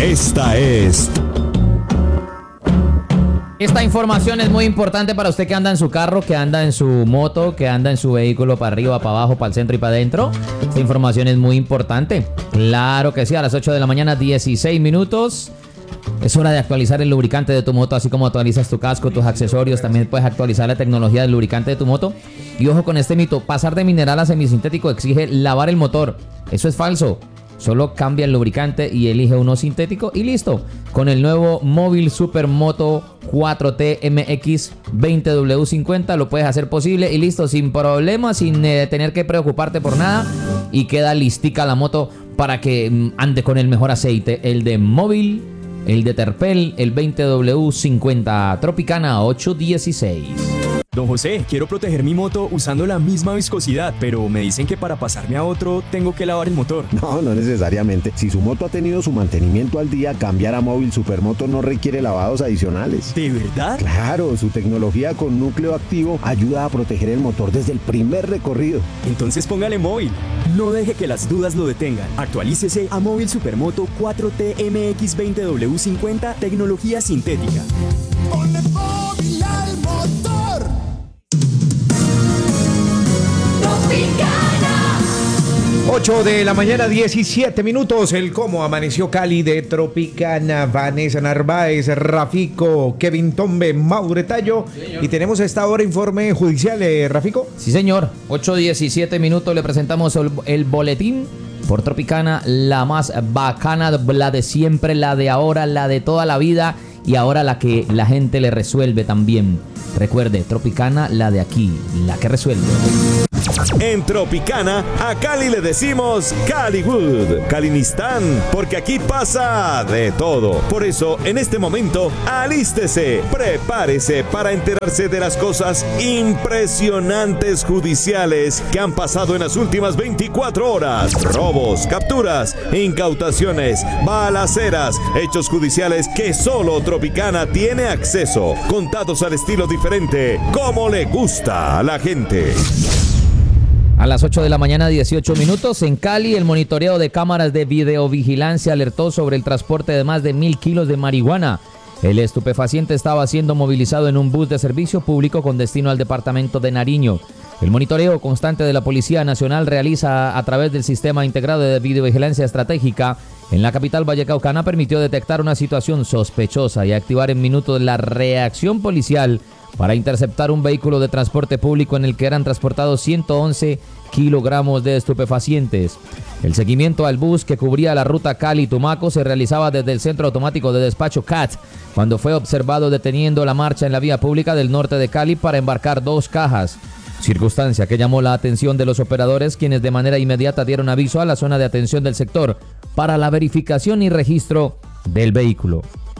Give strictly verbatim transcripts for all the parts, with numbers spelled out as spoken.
Esta es... Esta información es muy importante para usted que anda en su carro, que anda en su moto, que anda en su vehículo para arriba, para abajo, para el centro y para adentro. Esta información es muy importante. Claro que sí, a las ocho de la mañana, dieciséis minutos. Es hora de actualizar el lubricante de tu moto, así como actualizas tu casco, tus accesorios. También puedes actualizar la tecnología del lubricante de tu moto. Y ojo con este mito, pasar de mineral a semisintético exige lavar el motor. Eso es falso. Solo cambia el lubricante y elige uno sintético y listo. Con el nuevo Móvil Supermoto cuatro T M X veinte W cincuenta lo puedes hacer posible y listo, sin problemas, sin eh, tener que preocuparte por nada. Y queda listica la moto para que mm, ande con el mejor aceite, el de Móvil, el de Terpel, el veinte W cincuenta Tropicana ocho dieciséis. Don José, quiero proteger mi moto usando la misma viscosidad, pero me dicen que para pasarme a otro tengo que lavar el motor. No, no necesariamente. Si su moto ha tenido su mantenimiento al día, cambiar a Móvil Supermoto no requiere lavados adicionales. ¿De verdad? Claro, su tecnología con núcleo activo ayuda a proteger el motor desde el primer recorrido. Entonces póngale Móvil. No deje que las dudas lo detengan. Actualícese a Móvil Supermoto cuatro T M X veinte W cincuenta tecnología sintética. Ponle Móvil al motor. ocho de la mañana, diecisiete minutos. El cómo amaneció Cali de Tropicana. Vanessa Narváez, Rafico, Kevin Tombe, Maure Tallo. Sí, y tenemos a esta hora informe judicial, eh, Rafico. Sí, señor. ocho diecisiete minutos. Le presentamos el, el boletín por Tropicana, la más bacana, la de siempre, la de ahora, la de toda la vida y ahora la que la gente le resuelve también. Recuerde, Tropicana, la de aquí, la que resuelve. En Tropicana, a Cali le decimos Caliwood, Calinistán, porque aquí pasa de todo. Por eso, en este momento, alístese, prepárese para enterarse de las cosas impresionantes judiciales que han pasado en las últimas veinticuatro horas. Robos, capturas, incautaciones, balaceras, hechos judiciales que solo Tropicana tiene acceso, contados al estilo diferente, como le gusta a la gente. A las ocho de la mañana, dieciocho minutos, en Cali, el monitoreo de cámaras de videovigilancia alertó sobre el transporte de más de mil kilos de marihuana. El estupefaciente estaba siendo movilizado en un bus de servicio público con destino al departamento de Nariño. El monitoreo constante de la Policía Nacional realiza a través del Sistema Integrado de Videovigilancia Estratégica en la capital vallecaucana permitió detectar una situación sospechosa y activar en minutos la reacción policial para interceptar un vehículo de transporte público en el que eran transportados ciento once kilogramos de estupefacientes. El seguimiento al bus que cubría la ruta Cali-Tumaco se realizaba desde el Centro Automático de Despacho C A T, cuando fue observado deteniendo la marcha en la vía pública del norte de Cali para embarcar dos cajas. Circunstancia que llamó la atención de los operadores, quienes de manera inmediata dieron aviso a la zona de atención del sector para la verificación y registro del vehículo.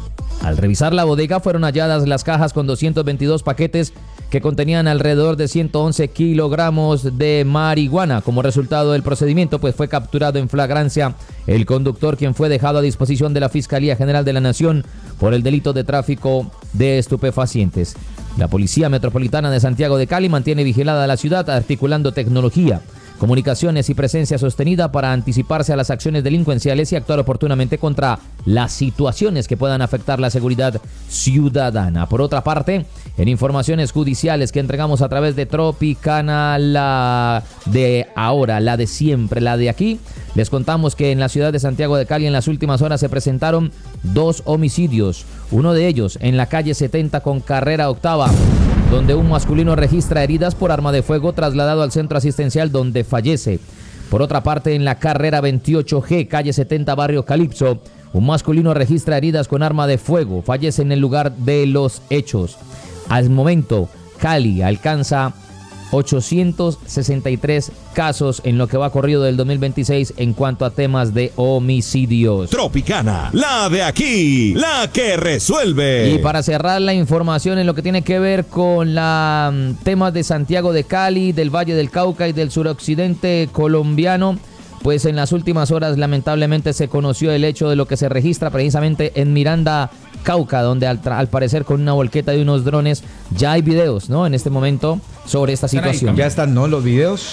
Al revisar la bodega fueron halladas las cajas con doscientos veintidós paquetes que contenían alrededor de ciento once kilogramos de marihuana. Como resultado del procedimiento, pues fue capturado en flagrancia el conductor, quien fue dejado a disposición de la Fiscalía General de la Nación por el delito de tráfico de estupefacientes. La Policía Metropolitana de Santiago de Cali mantiene vigilada la ciudad, articulando tecnología, comunicaciones y presencia sostenida para anticiparse a las acciones delincuenciales y actuar oportunamente contra las situaciones que puedan afectar la seguridad ciudadana. Por otra parte, en informaciones judiciales que entregamos a través de Tropicana, la de ahora, la de siempre, la de aquí, les contamos que en la ciudad de Santiago de Cali en las últimas horas se presentaron dos homicidios, uno de ellos en la calle setenta con carrera octava, donde un masculino registra heridas por arma de fuego trasladado al centro asistencial donde fallece. Por otra parte, en la carrera veintiocho G, calle setenta, barrio Calipso, un masculino registra heridas con arma de fuego, fallece en el lugar de los hechos. Al momento, Cali alcanza ochocientos sesenta y tres casos en lo que va corrido del dos mil veintiséis en cuanto a temas de homicidios. Tropicana, la de aquí, la que resuelve. Y para cerrar la información en lo que tiene que ver con la temas de Santiago de Cali, del Valle del Cauca y del suroccidente colombiano, pues en las últimas horas lamentablemente se conoció el hecho de lo que se registra precisamente en Miranda, Cauca, donde al, al parecer con una volqueta de unos drones ya hay videos, ¿no? En este momento sobre esta situación. Ya están, ¿no? Los videos.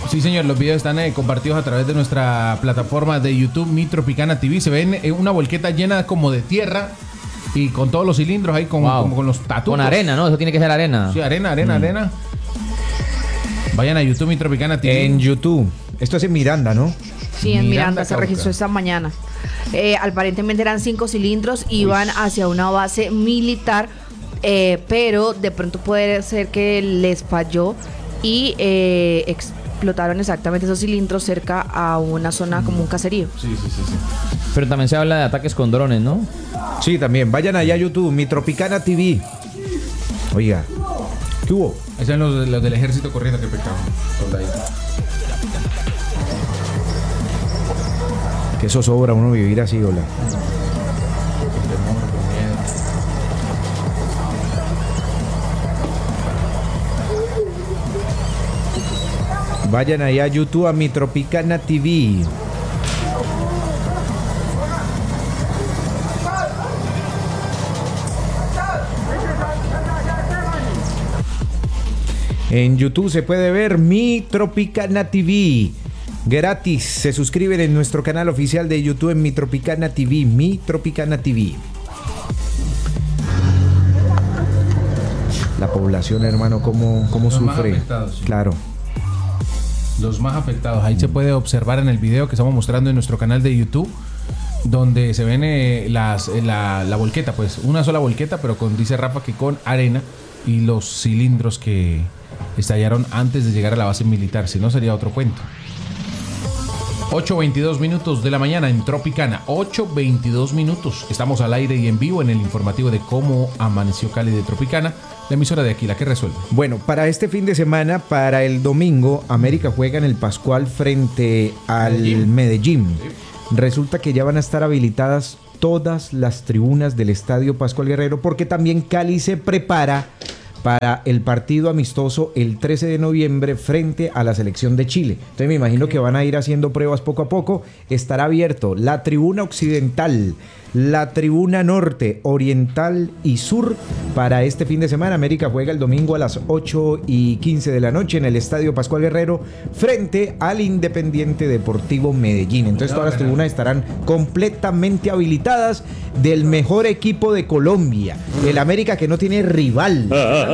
Sí, señor, los videos están eh, compartidos a través de nuestra plataforma de YouTube, Mi Tropicana T V. Se ven eh, una volqueta llena como de tierra y con todos los cilindros ahí, con, Wow. como con los tatuos. Con arena, ¿no? Eso tiene que ser arena. Sí, arena, arena, mm. arena. Vayan a YouTube, Mi Tropicana T V. En YouTube. Esto es en Miranda, ¿no? Sí, en Miranda, Miranda se Cauca. registró esta mañana. Eh, aparentemente eran cinco cilindros, iban hacia una base militar, eh, pero de pronto puede ser que les falló y eh, explotaron exactamente esos cilindros cerca a una zona como un caserío. Sí, sí, sí, sí. Pero también se habla de ataques con drones, ¿no? Sí, también. Vayan allá a YouTube, Mi Tropicana T V. Oiga, ¿qué hubo? Esos son los, los del ejército corriendo, que pecado. Soldadito. Que eso sobra uno vivir así, hola. Vayan allá a YouTube, a Mi Tropicana T V. En YouTube se puede ver Mi Tropicana T V. Gratis. Se suscriben en nuestro canal oficial de YouTube en Mi Tropicana T V. Mi Tropicana T V. La población, hermano, ¿cómo, cómo Los más sufre? afectados, sí. Claro. Los más afectados. Ahí se puede observar en el video que estamos mostrando en nuestro canal de YouTube, donde se ven eh, las, eh, la, la volqueta, pues una sola volqueta, pero con, dice Rafa, que con arena y los cilindros que estallaron antes de llegar a la base militar. Si no, sería otro cuento. ocho veintidós minutos de la mañana en Tropicana. ocho veintidós minutos. Estamos al aire y en vivo en el informativo de cómo amaneció Cali de Tropicana, la emisora de aquí, la que resuelve. Bueno, para este fin de semana, para el domingo, América juega en el Pascual frente al Medellín. Medellín. Resulta que ya van a estar habilitadas todas las tribunas del Estadio Pascual Guerrero, porque también Cali se prepara para el partido amistoso el trece de noviembre frente a la selección de Chile. Entonces me imagino que van a ir haciendo pruebas poco a poco. Estará abierto la tribuna occidental, la tribuna norte, oriental y sur para este fin de semana. América juega el domingo a las ocho y quince de la noche en el Estadio Pascual Guerrero frente al Independiente Deportivo Medellín. Entonces todas las tribunas estarán completamente habilitadas del mejor equipo de Colombia, el América, que no tiene rival.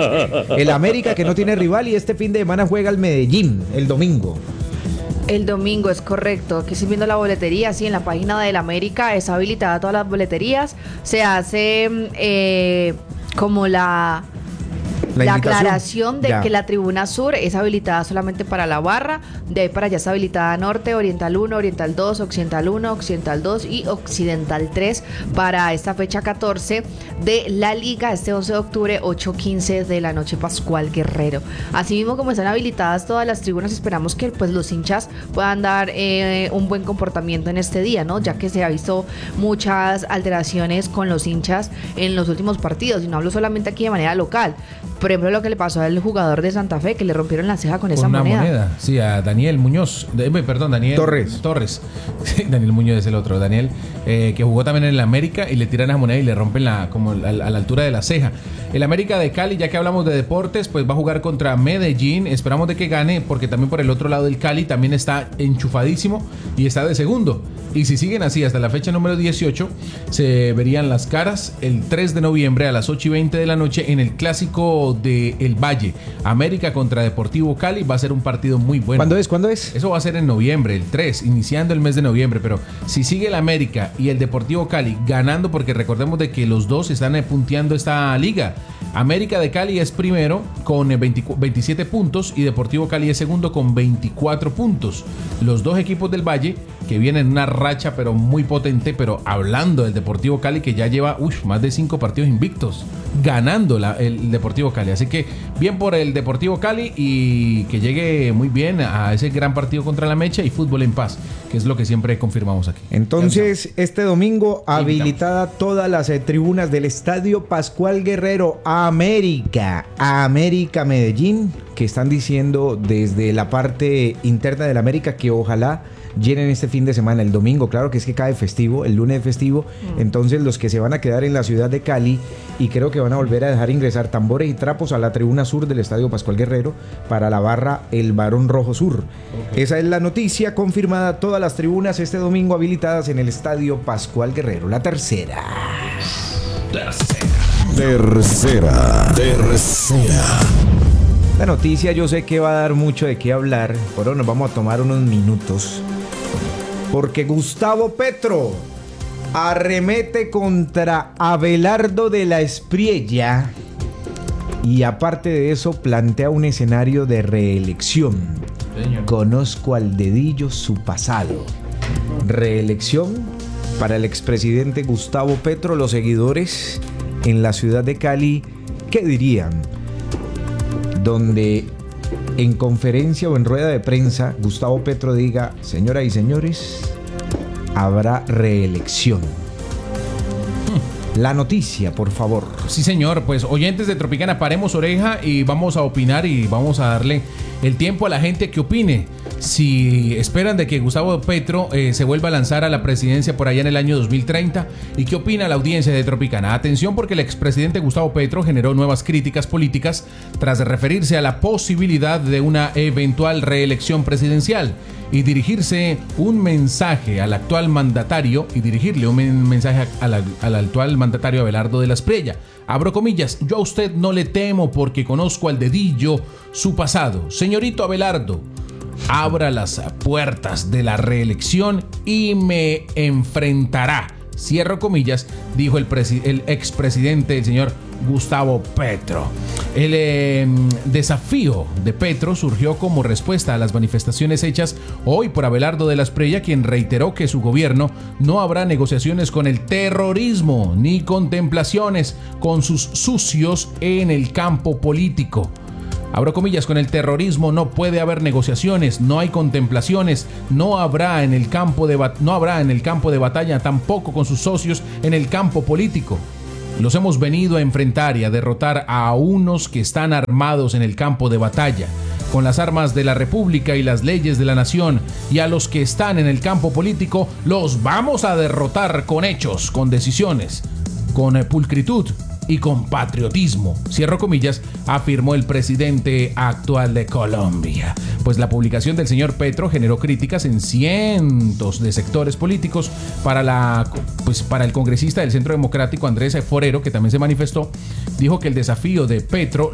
El América, que no tiene rival, y este fin de semana juega el Medellín el domingo. El domingo, es correcto. Aquí estoy viendo la boletería, sí, en la página del América está habilitada todas las boleterías. Se hace eh, como la... La, La invitación. aclaración de Ya. que la tribuna sur es habilitada solamente para la barra, de ahí para allá está habilitada norte, oriental uno, oriental dos, occidental uno, occidental dos y occidental tres para esta fecha catorce de la liga, este once de octubre, ocho quince de la noche, Pascual Guerrero. Asimismo, como están habilitadas todas las tribunas, esperamos que pues los hinchas puedan dar eh, un buen comportamiento en este día, ¿no? Ya que se ha visto muchas alteraciones con los hinchas en los últimos partidos, y no hablo solamente aquí de manera local. Por ejemplo, lo que le pasó al jugador de Santa Fe, que le rompieron la ceja con, Con esa una moneda. moneda. Sí, a Daniel Muñoz. De, perdón, Daniel Torres. Torres. Daniel Muñoz es el otro. Daniel, eh, que jugó también en el América y le tiran esa moneda y le rompen la, como a, a la altura de la ceja. El América de Cali, ya que hablamos de deportes, pues va a jugar contra Medellín. Esperamos de que gane, porque también por el otro lado del Cali también está enchufadísimo y está de segundo. Y si siguen así hasta la fecha número dieciocho, se verían las caras el tres de noviembre a las ocho y veinte de la noche en el clásico de El Valle. América contra Deportivo Cali va a ser un partido muy bueno. ¿Cuándo es? ¿Cuándo es? Eso va a ser en noviembre, el tres, iniciando el mes de noviembre. Pero si sigue el América y el Deportivo Cali ganando, porque recordemos de que los dos están eh, punteando esta liga. América de Cali es primero con eh, veinte, veintisiete puntos y Deportivo Cali es segundo con veinticuatro puntos. Los dos equipos del Valle que vienen en una racha pero muy potente, pero hablando del Deportivo Cali, que ya lleva uf, más de cinco partidos invictos ganando la, el Deportivo Cali. Así que bien por el Deportivo Cali, y que llegue muy bien a ese gran partido contra la Mecha y fútbol en paz, que es lo que siempre confirmamos aquí. Entonces, este domingo, habilitada todas las eh, tribunas del Estadio Pascual Guerrero. América, América Medellín, que están diciendo desde la parte interna del América que ojalá llenen este fin de semana, el domingo, claro que es que cae festivo, el lunes festivo, mm. entonces los que se van a quedar en la ciudad de Cali, y creo que van a volver a dejar ingresar tambores y trapos a la tribuna sur del Estadio Pascual Guerrero para la barra El Barón Rojo Sur. Okay. Esa es la noticia confirmada, todas las tribunas este domingo habilitadas en el Estadio Pascual Guerrero. La tercera. Tercera. Tercera. Tercera. La noticia yo sé que va a dar mucho de qué hablar, pero nos vamos a tomar unos minutos. Porque Gustavo Petro arremete contra Abelardo de la Espriella y aparte de eso plantea un escenario de reelección. Señor. Conozco al dedillo su pasado. Reelección para el expresidente Gustavo Petro. Los seguidores en la ciudad de Cali, ¿qué dirían? Donde en conferencia o en rueda de prensa Gustavo Petro diga: señoras y señores, habrá reelección. La noticia, por favor. Sí, señor. Pues oyentes de Tropicana, paremos oreja y vamos a opinar y vamos a darle el tiempo a la gente que opine. Si esperan de que Gustavo Petro eh, se vuelva a lanzar a la presidencia por allá en el año dos mil treinta, y qué opina la audiencia de Tropicana. Atención, porque el expresidente Gustavo Petro generó nuevas críticas políticas tras referirse a la posibilidad de una eventual reelección presidencial y dirigirse un mensaje al actual mandatario y dirigirle un mensaje al, al actual mandatario Abelardo de la Espriella. Abro comillas: yo a usted no le temo porque conozco al dedillo su pasado. Señorito Abelardo, abra las puertas de la reelección y me enfrentará. Cierro comillas, dijo el, presi- el expresidente, el señor Gustavo Petro. El eh, desafío de Petro surgió como respuesta a las manifestaciones hechas hoy por Abelardo de la Espriella, quien reiteró que su gobierno no habrá negociaciones con el terrorismo ni contemplaciones con sus sucios en el campo político. Abro comillas: con el terrorismo no puede haber negociaciones, no hay contemplaciones, no habrá en el campo de bat- no habrá en el campo de batalla, tampoco con sus socios en el campo político. Los hemos venido a enfrentar y a derrotar a unos que están armados en el campo de batalla, con las armas de la República y las leyes de la nación, y a los que están en el campo político los vamos a derrotar con hechos, con decisiones, con pulcritud y con patriotismo. Cierro comillas, afirmó el presidente actual de Colombia. Pues la publicación del señor Petro generó críticas en cientos de sectores políticos. Para la, pues para el congresista del Centro Democrático Andrés Forero, que también se manifestó, dijo que el desafío de Petro